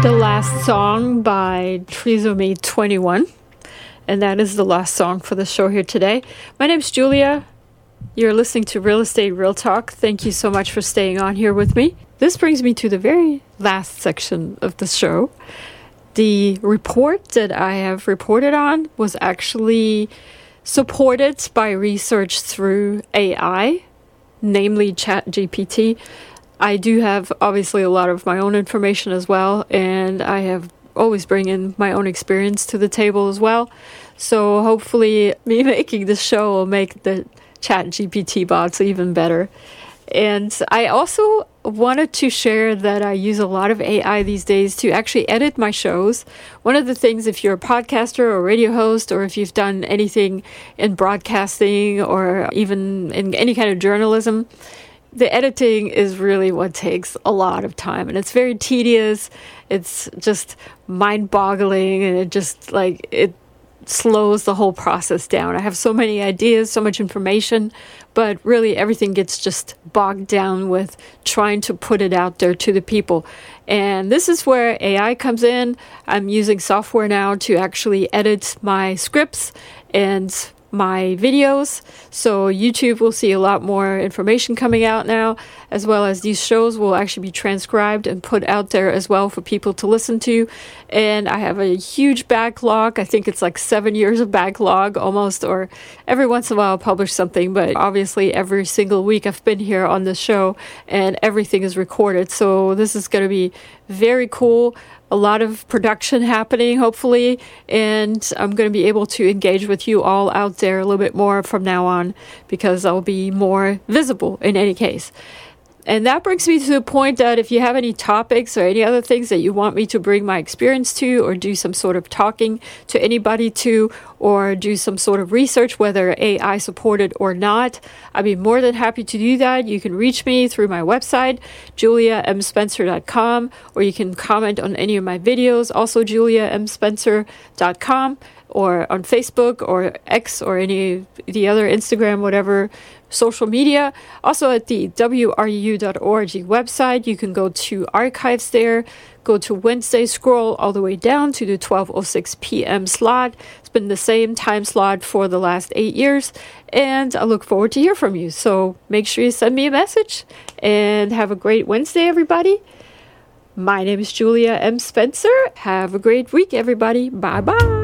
The last song by Trisomy 21, and that is the last song for the show here today. My name's Julia. You're listening to Real Estate Real Talk. Thank you so much for staying on here with me. This brings me to the very last section of the show. The report that I have reported on was actually supported by research through AI, namely ChatGPT. I do have obviously a lot of my own information as well, and I have always bring in my own experience to the table as well. So hopefully me making this show will make the ChatGPT bots even better. And I also wanted to share that I use a lot of AI these days to actually edit my shows. One of the things, if you're a podcaster or radio host, or if you've done anything in broadcasting or even in any kind of journalism, the editing is really what takes a lot of time, and it's very tedious. It's just mind-boggling, and it slows the whole process down. I have so many ideas, so much information, but really everything gets just bogged down with trying to put it out there to the people. And this is where AI comes in. I'm using software now to actually edit my scripts and my videos, so YouTube will see a lot more information coming out now, as well as these shows will actually be transcribed and put out there as well for people to listen to. And I have a huge backlog. I think it's like 7 years of backlog almost, or every once in a while I'll publish something, but obviously every single week I've been here on the show and everything is recorded. So this is going to be very cool. A lot of production happening, hopefully, and I'm going to be able to engage with you all out there a little bit more from now on, because I'll be more visible in any case. And that brings me to the point that if you have any topics or any other things that you want me to bring my experience to, or do some sort of talking to anybody to, or do some sort of research, whether AI supported or not, I'd be more than happy to do that. You can reach me through my website, juliamspencer.com, or you can comment on any of my videos, also juliamspencer.com, or on Facebook or X or any of the other Instagram, whatever social media. Also at the wruu.org website, you can go to archives there, go to Wednesday, scroll all the way down to the 12:06 p.m. slot. It's been the same time slot for the last 8 years, and I look forward to hear from you. So make sure you send me a message, and have a great Wednesday, everybody. My name is Julia M. Spencer. Have a great week, everybody. Bye-bye.